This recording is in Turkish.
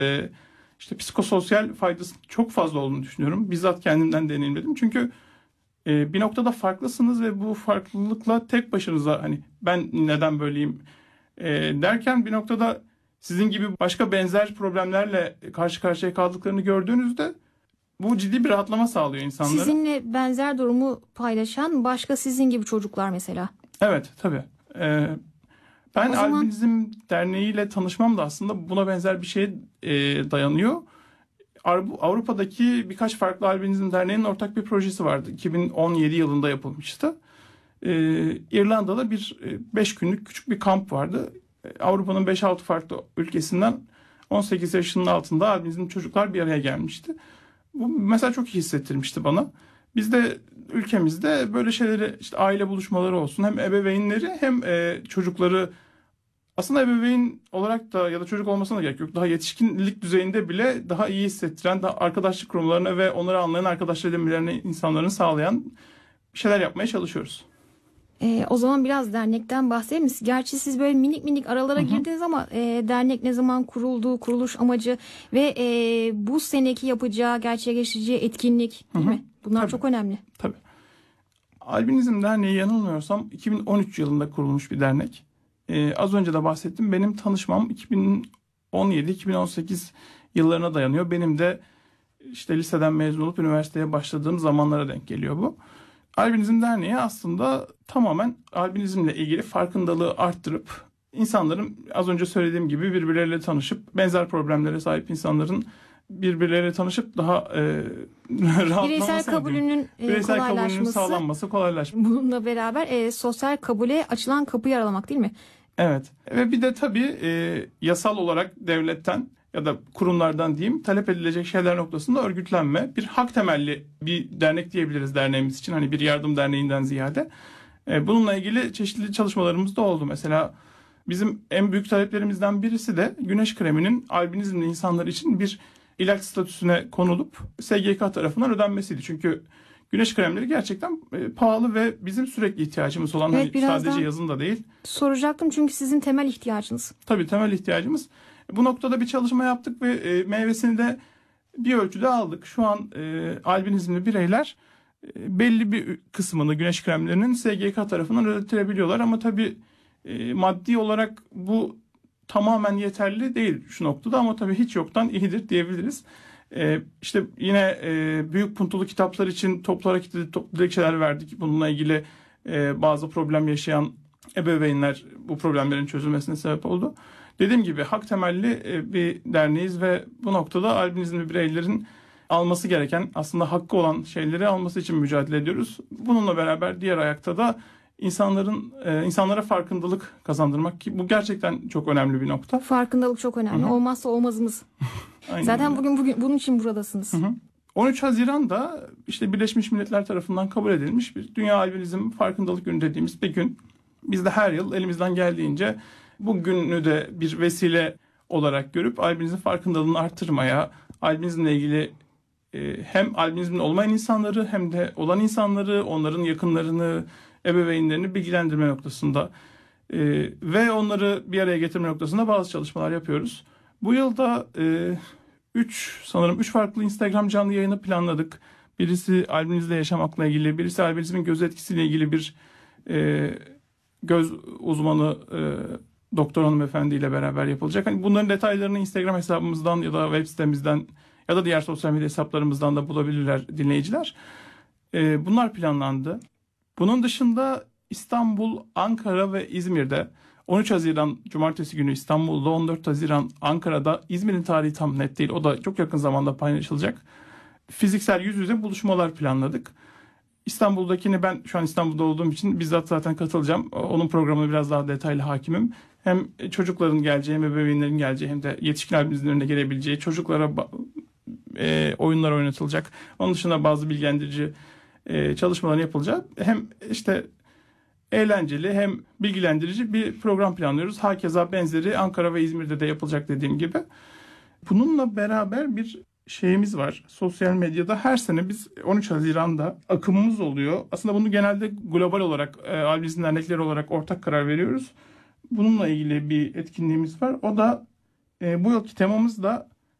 işte psikososyal faydası çok fazla olduğunu düşünüyorum. Bizzat kendimden deneyimledim. Çünkü bir noktada farklısınız ve bu farklılıkla tek başınıza hani ben neden böyleyim derken bir noktada sizin gibi başka benzer problemlerle karşı karşıya kaldıklarını gördüğünüzde bu ciddi bir rahatlama sağlıyor insanlara. Sizinle benzer durumu paylaşan başka sizin gibi çocuklar mesela. Evet, tabii. Ben Albinizm Derneği ile tanışmam da aslında buna benzer bir şeye dayanıyor. Avrupa'daki birkaç farklı Albinizm Derneği'nin ortak bir projesi vardı. 2017 yılında yapılmıştı. İrlanda'da bir 5 günlük küçük bir kamp vardı. Avrupa'nın 5-6 farklı ülkesinden 18 yaşının altında albinizm çocuklar bir araya gelmişti. Bu mesela çok iyi hissettirmişti bana. Biz de ülkemizde böyle şeyleri işte aile buluşmaları olsun hem ebeveynleri hem çocukları aslında ebeveyn olarak da ya da çocuk olmasına da gerek yok. Daha yetişkinlik düzeyinde bile daha iyi hissettiren, daha arkadaşlık kurumlarına ve onları anlayan arkadaşlar edinmelerini insanların sağlayan bir şeyler yapmaya çalışıyoruz. O zaman biraz dernekten bahsedelim mi? Gerçi siz böyle minik minik aralara girdiniz ama dernek ne zaman kuruldu, kuruluş amacı ve bu seneki yapacağı, gerçekleştireceği etkinlik değil mi? Bunlar çok önemli. Tabii. Albinizm Derneği yanılmıyorsam 2013 yılında kurulmuş bir dernek. Az önce de bahsettim. Benim tanışmam 2017-2018 yıllarına dayanıyor. Benim de işte liseden mezun olup üniversiteye başladığım zamanlara denk geliyor bu. Albinizm Derneği aslında tamamen albinizmle ilgili farkındalığı arttırıp insanların az önce söylediğim gibi birbirleriyle tanışıp benzer problemlere sahip insanların birbirleriyle tanışıp daha rahatlaması, bireysel kabulünün sağlanması, kolaylaşması. Bununla beraber sosyal kabule açılan kapıyı aralamak değil mi? Evet. Ve bir de tabii yasal olarak devletten ya da kurumlardan diyeyim talep edilecek şeyler noktasında örgütlenme. Bir hak temelli bir dernek diyebiliriz derneğimiz için. Hani bir yardım derneğinden ziyade. Bununla ilgili çeşitli çalışmalarımız da oldu. Mesela bizim en büyük taleplerimizden birisi de güneş kreminin albinizmli insanlar için bir ilaç statüsüne konulup SGK tarafından ödenmesiydi. Çünkü güneş kremleri gerçekten pahalı ve bizim sürekli ihtiyacımız olan evet, hani sadece yazın da değil. Soracaktım çünkü sizin temel ihtiyacınız. Tabii temel ihtiyacımız. Bu noktada bir çalışma yaptık ve meyvesini de bir ölçüde aldık. Şu an albinizmli bireyler belli bir kısmını güneş kremlerinin SGK tarafından ödetilebiliyorlar. Ama tabii maddi olarak bu tamamen yeterli değil şu noktada ama tabii hiç yoktan iyidir diyebiliriz. İşte yine büyük puntulu kitaplar için toplu dilekçeler verdik. Bununla ilgili bazı problem yaşayan ebeveynler bu problemlerin çözülmesine sebep oldu. Dediğim gibi hak temelli bir derneğiz ve bu noktada albinizmli bireylerin alması gereken aslında hakkı olan şeyleri alması için mücadele ediyoruz. Bununla beraber diğer ayakta da insanlara farkındalık kazandırmak ki bu gerçekten çok önemli bir nokta. Farkındalık çok önemli. Hı-hı. Olmazsa olmazımız. Zaten bugün bunun için buradasınız. Hı-hı. 13 Haziran'da işte Birleşmiş Milletler tarafından kabul edilmiş bir Dünya Albinizm Farkındalık Günü dediğimiz bir gün. Biz de her yıl elimizden geldiğince bu günü de bir vesile olarak görüp albinizm farkındalığını arttırmaya, albinizmle ilgili hem albinizmli olmayan insanları hem de olan insanları, onların yakınlarını, ebeveynlerini bilgilendirme noktasında ve onları bir araya getirme noktasında bazı çalışmalar yapıyoruz. Bu yılda 3 farklı Instagram canlı yayını planladık. Birisi albinizmle yaşamakla ilgili, birisi albinizmin göz etkisiyle ilgili bir göz uzmanı doktor hanımefendi ile beraber yapılacak. Hani bunların detaylarını Instagram hesabımızdan ya da web sitemizden ya da diğer sosyal medya hesaplarımızdan da bulabilirler dinleyiciler. Bunlar planlandı. Bunun dışında İstanbul, Ankara ve İzmir'de 13 Haziran Cumartesi günü İstanbul'da, 14 Haziran Ankara'da, İzmir'in tarihi tam net değil. O da çok yakın zamanda paylaşılacak. Fiziksel yüz yüze buluşmalar planladık. İstanbul'dakini ben şu an İstanbul'da olduğum için bizzat zaten katılacağım. Onun programına biraz daha detaylı hakimim. Hem çocukların geleceği hem ebeveynlerin geleceği hem de yetişkin albinizmlerin önüne gelebileceği çocuklara oyunlar oynatılacak. Onun dışında bazı bilgilendirici çalışmalar yapılacak. Hem işte eğlenceli hem bilgilendirici bir program planlıyoruz. Hakeza benzeri Ankara ve İzmir'de de yapılacak dediğim gibi. Bununla beraber bir şeyimiz var. Sosyal medyada her sene biz 13 Haziran'da akımımız oluyor. Aslında bunu genelde global olarak albinizm dernekleri olarak ortak karar veriyoruz. Bununla ilgili bir etkinliğimiz var. O da bu yılki temamız da